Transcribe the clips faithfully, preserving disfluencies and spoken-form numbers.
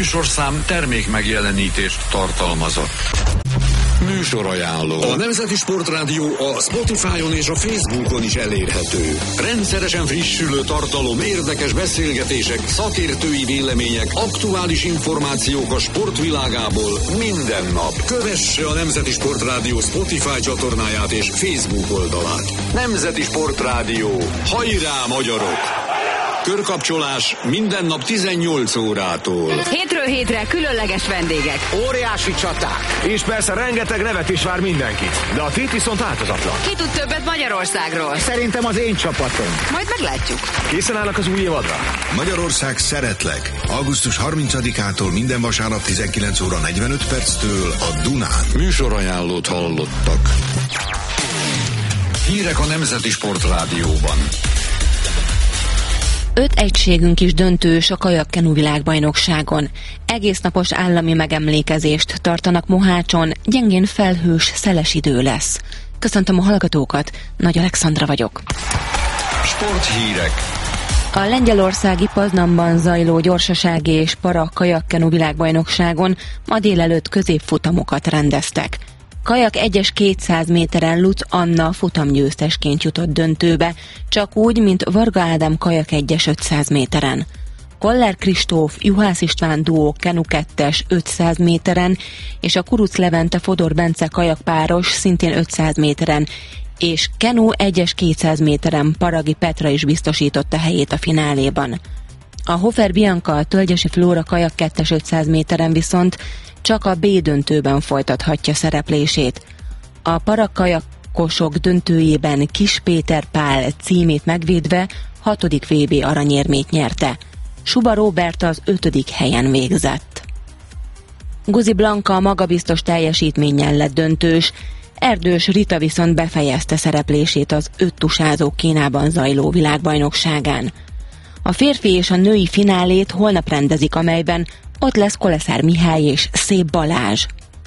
műsorszám termék megjelenítést tartalmazott. Műsorajánló. A Nemzeti Sportrádió a Spotify-on és a Facebookon is elérhető. Rendszeresen frissülő tartalom, érdekes beszélgetések, szakértői vélemények, aktuális információk a sportvilágából minden nap. Kövesse a Nemzeti Sportrádió Spotify csatornáját és Facebook oldalát. Nemzeti Sportrádió. Hajrá, magyarok! Körkapcsolás minden nap tizennyolc órától. Hétről hétre különleges vendégek. Óriási csaták. És persze rengeteg nevet is vár mindenkit. De a tét viszont változatlan. Ki tud többet Magyarországról? Szerintem az én csapatom. Majd meglátjuk. Készen állnak az új évadra? Magyarország szeretlek. augusztus harmincadikától minden vasárnap tizenkilenc óra negyvenöt perctől a Dunán. Műsorajánlót hallottak. Hírek a Nemzeti Sportrádióban. Öt egységünk is döntős a kajakkenu világbajnokságon. Egész napos állami megemlékezést tartanak Mohácson, gyengén felhős, szeles idő lesz. Köszöntöm a hallgatókat, Nagy Alexandra vagyok. Sporthírek. A lengyelországi Poznanban zajló gyorsasági és para kajakkenu világbajnokságon ma délelőtt középfutamokat rendeztek. Kajak egyes kétszáz méteren Lutz Anna futamgyőztesként jutott döntőbe, csak úgy, mint Varga Ádám kajak egyes ötszáz méteren. Koller Kristóf, Juhász István duó kenu kettes ötszáz méteren, és a Kuruc Levente Fodor Bence kajakpáros szintén ötszáz méteren, és kenu egyes kétszáz méteren Paragi Petra is biztosította helyét a fináléban. A Hofer Bianca, Tölgyesi Flóra kajak kettes ötszáz méteren viszont csak a B döntőben folytathatja szereplését. A parakajakosok döntőjében Kis Péter Pál címét megvédve hatodik vé bé aranyérmét nyerte. Suba Róbert az ötödik helyen végzett. Guzi Blanka a magabiztos teljesítménnyel lett döntős, Erdős Rita viszont befejezte szereplését az öttusázók Kínában zajló világbajnokságán. A férfi és a női finálét holnap rendezik, amelyben ott lesz Koleszár Mihály és Szép Balázs.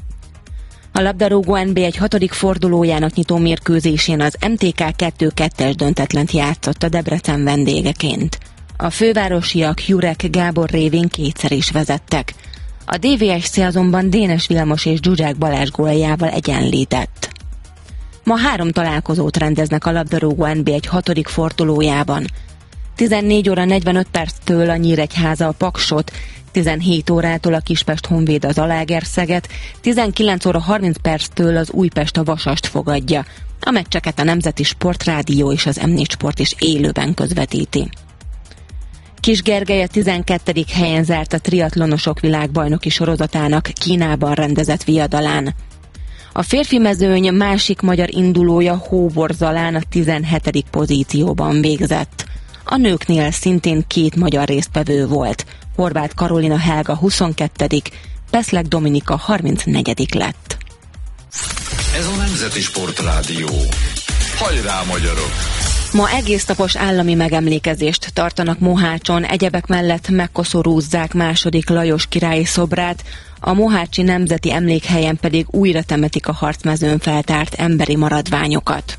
A labdarúgó en bé egy hatodik fordulójának nyitó mérkőzésén az em té ká kettő kettes döntetlent játszott a Debrecen vendégeként. A fővárosiak Jurek Gábor révén kétszer is vezettek. A dé vé es cé azonban Dénes Vilmos és Zsuzsák Balázs góljával egyenlített. Ma három találkozót rendeznek a labdarúgó en bé egy hatodik fordulójában. tizennégy óra negyvenöt perctől a Nyíregyháza a Paksot, tizenhét órától a Kispest Honvéd az Zalaegerszeget, tizenkilenc óra harminc perctől az Újpest a Vasast fogadja. A meccseket a Nemzeti Sportrádió és az em négy Sport is élőben közvetíti. Kis Gergely a tizenkettedik helyen zárt a triatlonosok világbajnoki sorozatának Kínában rendezett viadalán. A férfi mezőny másik magyar indulója Hóbor Zalán a tizenhetedik pozícióban végzett. A nőknél szintén két magyar résztvevő volt. Horváth Karolina Helga huszonkettő. Peszlek Dominika harmincnégy. lett. Ez a Nemzeti Sportrádió. Hajrá, magyarok! Ma egésznapos állami megemlékezést tartanak Mohácson, egyebek mellett megkoszorúzzák második Lajos királyi szobrát, a mohácsi nemzeti emlékhelyen pedig újra temetik a harcmezőn feltárt emberi maradványokat.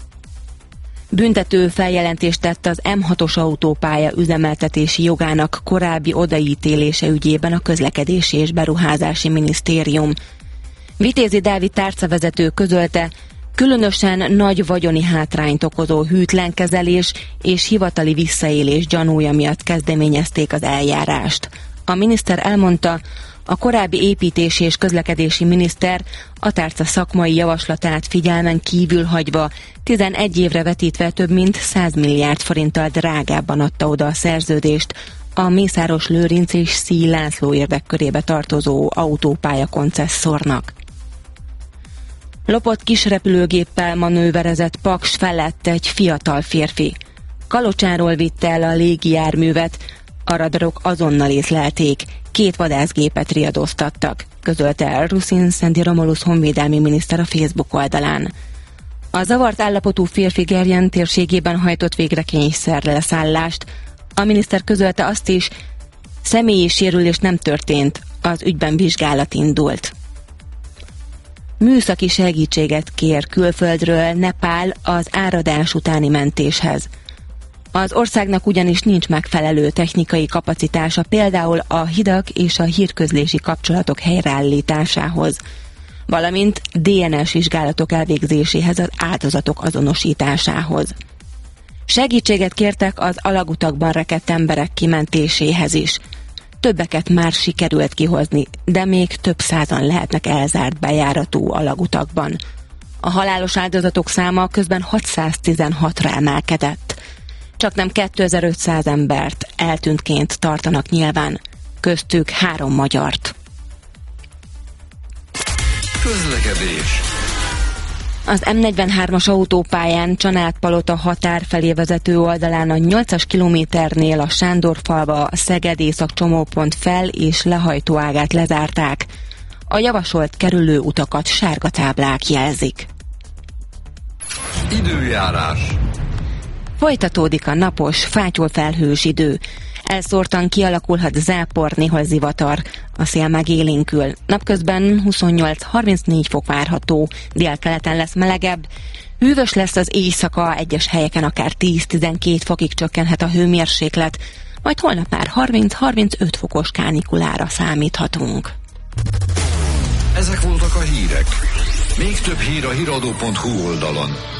Büntető feljelentést tett az em hatos autópálya üzemeltetési jogának korábbi odaítélése ügyében a Közlekedési és Beruházási Minisztérium. Vitézi Dávid tárcavezető közölte, különösen nagy vagyoni hátrányt okozó hűtlenkezelés és hivatali visszaélés gyanúja miatt kezdeményezték az eljárást. A miniszter elmondta, a korábbi építési és közlekedési miniszter a tárca szakmai javaslatát figyelmen kívül hagyva tizenegy évre vetítve több mint száz milliárd forinttal drágábban adta oda a szerződést a Mészáros Lőrinc és Szí László érdekkörébe tartozó autópálya koncesszornak. Lopott kisrepülőgéppel manőverezett Paks felett egy fiatal férfi. Kalocsáról vitte el a légijárművet, a radarok azonnal észlelték, két vadászgépet riadóztattak, közölte el Ruszin Szendi Romulus honvédelmi miniszter a Facebook oldalán. A zavart állapotú férfi Gerjen térségében hajtott végre kényszerleszállást. A miniszter közölte azt is, személyi sérülés nem történt, az ügyben vizsgálat indult. Műszaki segítséget kér külföldről Nepál az áradás utáni mentéshez. Az országnak ugyanis nincs megfelelő technikai kapacitása például a hidak és a hírközlési kapcsolatok helyreállításához, valamint dé en es vizsgálatok elvégzéséhez, az áldozatok azonosításához. Segítséget kértek az alagutakban rekedt emberek kimentéséhez is. Többeket már sikerült kihozni, de még több százan lehetnek elzárt bejáratú alagutakban. A halálos áldozatok száma közben hatszáztizenhatra emelkedett. Csaknem kétezer-ötszáz embert eltűntként tartanak nyilván, köztük három magyart. Közlekedés. Az em negyvenhármas autópályán Csanádpalota határ felé vezető oldalán a nyolcas kilométernél a Sándorfalva a Szeged Észak csomópont fel- és lehajtóágát lezárták. A javasolt kerülő utakat sárga táblák jelzik. Időjárás. Folytatódik a napos, fátyol felhős idő. Elszórtan kialakulhat zápor, néhol zivatar. A szél megélénkül. Napközben huszonnyolc-harmincnégy fok várható, délkeleten lesz melegebb. Hűvös lesz az éjszaka, egyes helyeken akár tíz-tizenkét fokig csökkenhet a hőmérséklet, majd holnap már harminc-harmincöt fokos kánikulára számíthatunk. Ezek voltak a hírek. Még több hír a híradó pont hu oldalon.